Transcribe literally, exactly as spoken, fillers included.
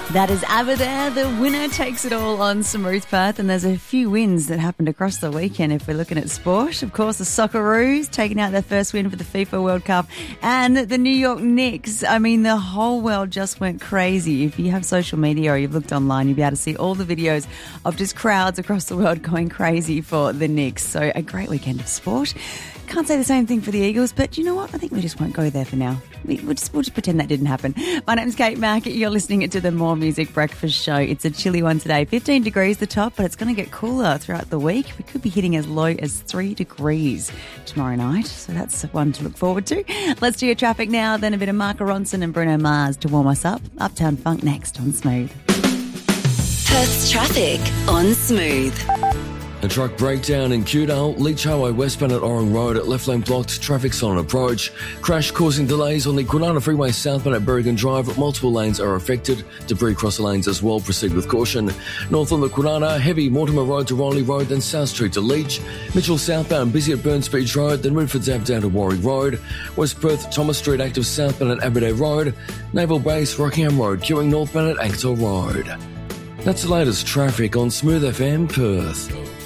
That is ABBA there. The winner takes it all on Smooth Path. And there's a few wins that happened across the weekend if we're looking at sport. Of course, the Socceroos taking out their first win for the FIFA World Cup. And the New York Knicks. I mean, the whole world just went crazy. If you have social media or you've looked online, you'll be able to see all the videos of just crowds across the world going crazy for the Knicks. So a great weekend of sport. Can't say the same thing for the Eagles, but you know what? I think we just won't go there for now. We, we'll, just, we'll just pretend that didn't happen. My name's Kate Mack. You're listening to the More Music Breakfast Show. It's a chilly one today. fifteen degrees the top, but it's going to get cooler throughout the week. We could be hitting as low as three degrees tomorrow night, so that's one to look forward to. Let's do your traffic now, then a bit of Mark Ronson and Bruno Mars to warm us up. Uptown Funk next on Smooth. Perth's traffic on Smooth. A truck breakdown in Cudale, Leach Highway westbound at Orang Road at left lane blocked, traffic's on approach. Crash causing delays on the Kwinana Freeway southbound at Berrigan Drive. Multiple lanes are affected. Debris across the lanes as well. Proceed with caution. North on the Kwinana, heavy Mortimer Road to Riley Road, then South Street to Leach. Mitchell southbound, busy at Burns Beach Road, then Redford's Ave down to Warwick Road. West Perth, Thomas Street active southbound at Aberdare Road. Naval Base, Rockingham Road, queuing northbound at Axel Road. That's the latest traffic on Smooth F M Perth.